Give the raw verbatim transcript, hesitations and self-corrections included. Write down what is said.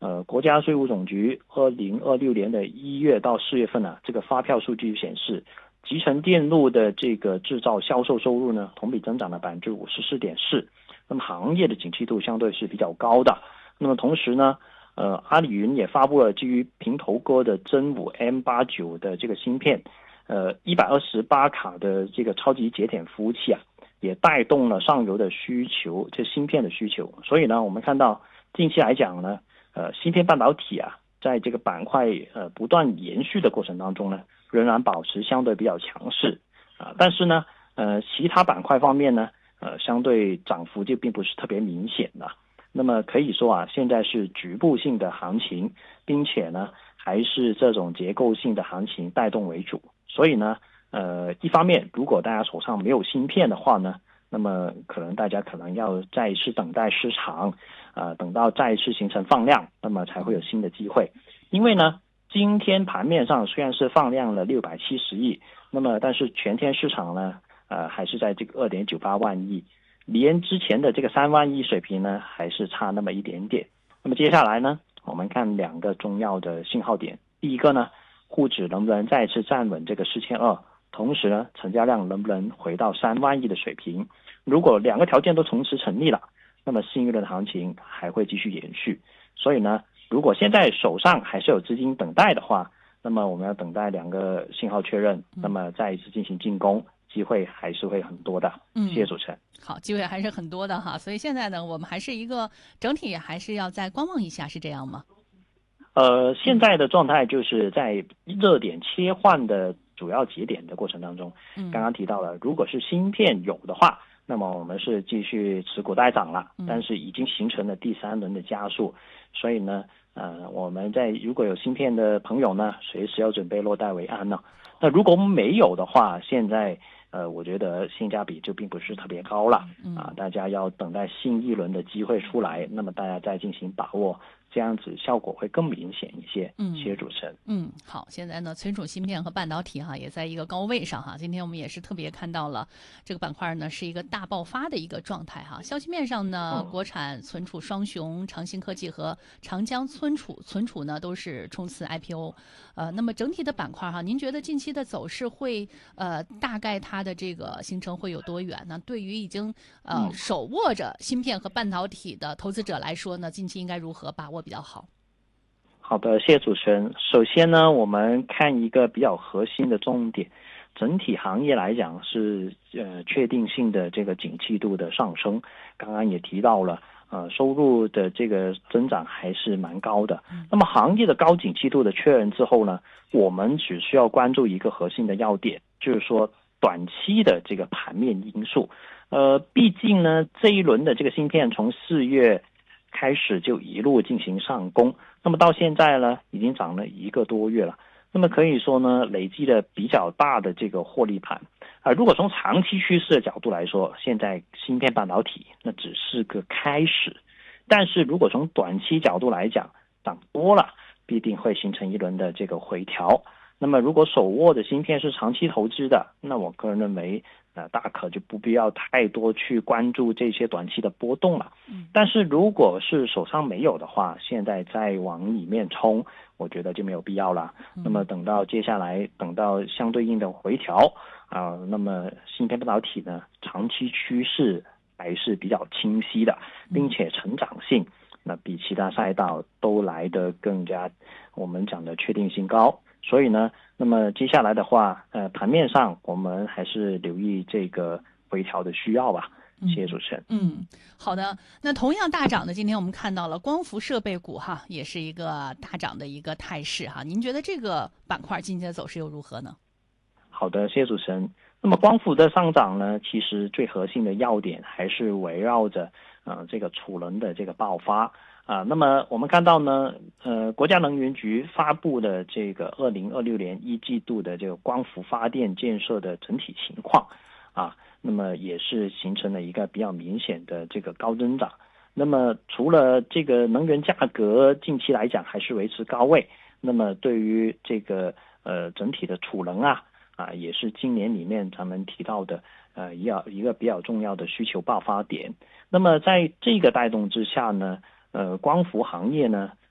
呃，国家税务总局二零二六年的一月到四月份呢、啊，这个发票数据显示，集成电路的这个制造销售收入呢，同比增长了百分之五十四点四。那么行业的景气度相对是比较高的。那么同时呢，呃，阿里云也发布了基于平头哥的真武 M 八九 的这个芯片，呃，一百二十八卡的这个超级节点服务器啊，也带动了上游的需求，这芯片的需求。所以呢，我们看到近期来讲呢，呃，芯片半导体啊，在这个板块呃不断延续的过程当中呢，仍然保持相对比较强势啊。但是呢，呃，其他板块方面呢，呃，相对涨幅就并不是特别明显的。那么可以说啊，现在是局部性的行情，并且呢，还是这种结构性的行情带动为主。所以呢，呃，一方面，如果大家手上没有芯片的话呢，那么可能大家可能要再一次等待市场，呃，等到再一次形成放量，那么才会有新的机会。因为呢，今天盘面上虽然是放量了六百七十亿，那么但是全天市场呢，呃，还是在这个二点九八万亿，连之前的这个三万亿水平呢，还是差那么一点点。那么接下来呢，我们看两个重要的信号点。第一个呢，沪指能不能再次站稳这个四千二，同时呢，成交量能不能回到三万亿的水平？如果两个条件都同时成立了，那么新一轮行情还会继续延续。所以呢，如果现在手上还是有资金等待的话，那么我们要等待两个信号确认，那么再一次进行进攻，机会还是会很多的。谢谢主持人。 好，机会还是很多的哈，所以现在呢，我们还是一个整体还是要再观望一下，是这样吗？ 呃，现在的状态就是在热点切换的主要节点的过程当中，刚刚提到了，如果是芯片有的话，那么我们是继续持股待涨了，但是已经形成了第三轮的加速，所以呢，呃，我们在如果有芯片的朋友呢，随时要准备落袋为安了。那如果没有的话，现在呃，我觉得性价比就并不是特别高了啊，大家要等待新一轮的机会出来，那么大家再进行把握。这样子效果会更明显一些。 嗯， 谢谢主持人。 嗯，好，现在呢，存储芯片和半导体哈也在一个高位上哈。今天我们也是特别看到了这个板块呢是一个大爆发的一个状态哈。消息面上呢， 嗯、 国产存储双雄长兴科技和长江存储存储呢都是冲刺 I P O。呃，那么整体的板块哈，您觉得近期的走势会呃大概它的这个形成会有多远呢？对于已经呃、嗯、手握着芯片和半导体的投资者来说呢，近期应该如何把握比较好？ 好的，谢谢主持人。首先呢，我们看一个比较核心的重点，整体行业来讲是呃确定性的这个景气度的上升。刚刚也提到了，呃，收入的这个增长还是蛮高的。那么行业的高景气度的确认之后呢，我们只需要关注一个核心的要点，就是说短期的这个盘面因素。呃，毕竟呢，这一轮的这个芯片从四月开始就一路进行上攻，那么到现在呢，已经涨了一个多月了。那么可以说呢，累积了比较大的这个获利盘啊、呃。如果从长期趋势的角度来说，现在芯片半导体那只是个开始，但是如果从短期角度来讲，涨多了必定会形成一轮的这个回调。那么如果手握的芯片是长期投资的，那我个人认为呃，大可就不必要太多去关注这些短期的波动了。但是如果是手上没有的话，现在再往里面冲，我觉得就没有必要了。那么等到接下来等到相对应的回调啊、呃，那么芯片半导体呢，长期趋势还是比较清晰的，并且成长性那比其他赛道都来得更加我们讲的确定性高。所以呢，那么接下来的话，呃，盘面上我们还是留意这个回调的需要吧。谢谢主持人。 嗯，好的。那同样大涨的，今天我们看到了光伏设备股哈，也是一个大涨的一个态势哈。您觉得这个板块今天的走势又如何呢？ 好的，谢谢主持人。那么光伏的上涨呢，其实最核心的要点还是围绕着呃这个储能的这个爆发。啊、呃，那么我们看到呢，呃，国家能源局发布的这个二零二六年一季度的这个光伏发电建设的整体情况，啊，那么也是形成了一个比较明显的这个高增长。那么除了这个能源价格近期来讲还是维持高位，那么对于这个呃整体的储能啊啊，也是今年里面咱们提到的呃一要一个比较重要的需求爆发点。那么在这个带动之下呢，呃，光伏行业呢，